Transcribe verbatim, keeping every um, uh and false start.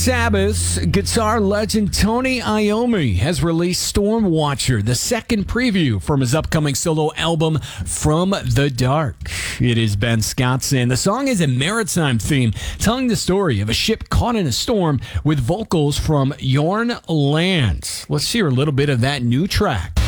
Sabbath's guitar legend Tony Iommi has released Storm Watcher, the second preview from his upcoming solo album, From the Dark. It is Ben Scottson. The song is a maritime theme, telling the story of a ship caught in a storm with vocals from Jorn Lans. Let's hear a little bit of that new track.